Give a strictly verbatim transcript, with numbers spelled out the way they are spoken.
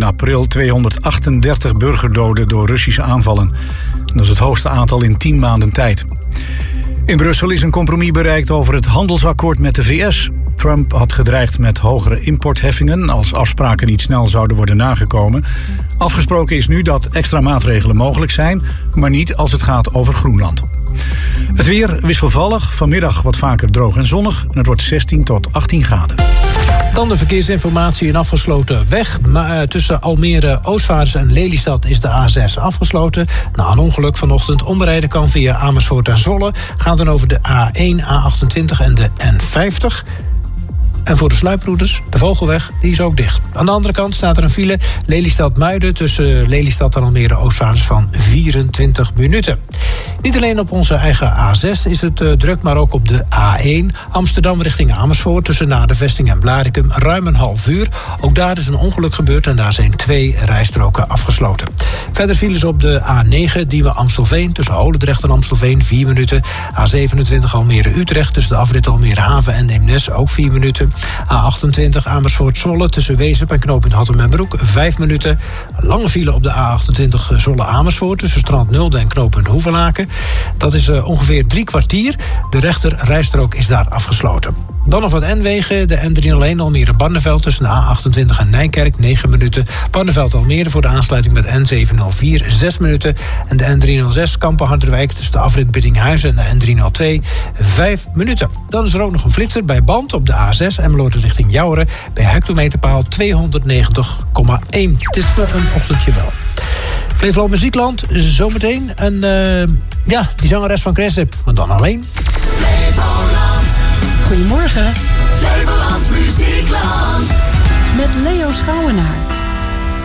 in april tweehonderdachtendertig burgerdoden door Russische aanvallen. Dat is het hoogste aantal in tien maanden tijd. In Brussel is een compromis bereikt over het handelsakkoord met de V S. Trump had gedreigd met hogere importheffingen als afspraken niet snel zouden worden nagekomen. Afgesproken is nu dat extra maatregelen mogelijk zijn, maar niet als het gaat over Groenland. Het weer wisselvallig, vanmiddag wat vaker droog en zonnig en het wordt zestien tot achttien graden. Dan de verkeersinformatie. Een afgesloten weg. Maar tussen Almere, Oostvaarders en Lelystad is de A zes afgesloten. Na een ongeluk vanochtend omrijden kan via Amersfoort en Zwolle. Gaat dan over de A één, A achtentwintig en de N vijftig. En voor de sluiproutes, de Vogelweg, die is ook dicht. Aan de andere kant staat er een file Lelystad-Muiden tussen Lelystad en Almere Oostvaarders van vierentwintig minuten. Niet alleen op onze eigen A zes is het uh, druk, maar ook op de A één. Amsterdam richting Amersfoort tussen Na de Vesting en Blaricum ruim een half uur. Ook daar is een ongeluk gebeurd en daar zijn twee rijstroken afgesloten. Verder files op de A negen Diemen-Amstelveen tussen Holendrecht en Amstelveen vier minuten. A zevenentwintig Almere-Utrecht tussen de afrit Almere Haven en Eemnes ook vier minuten. A achtentwintig Amersfoort-Zwolle tussen Wezep en knooppunt Hattem en Broek vijf minuten. Een lange file op de A achtentwintig Zwolle-Amersfoort tussen Strand Nulde en knooppunt Hoevelaken. Dat is uh, ongeveer drie kwartier. De rechter rijstrook is daar afgesloten. Dan nog wat N-wegen. De N driehonderdéén Almere-Barneveld tussen de A achtentwintig en Nijkerk negen minuten. Barneveld-Almere voor de aansluiting met N zevenhonderdvier zes minuten. En de N driehonderdzes Kampen-Harderwijk tussen de afrit Biddinghuizen en de N driehonderdtwee vijf minuten. Dan is er ook nog een flitser bij Band op de A zes Emmeloord richting Jouweren bij hectometerpaal tweehonderdnegentig komma één. Het is me een ochtendje wel. Flevoland Muziekland, zometeen. En uh, ja, die zangeres van Cressip, maar dan alleen. Flevoland. Goedemorgen. Flevoland Muziekland. Met Leo Schouwenaar.